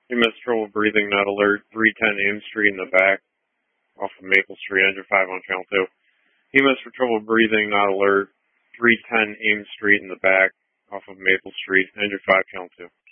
He missed trouble breathing, not alert. 310 Ames Street in the back, off of Maple Street, engine 5 on channel 2. He missed for trouble breathing, not alert. 310 Ames Street in the back, off of Maple Street, engine 5, channel 2.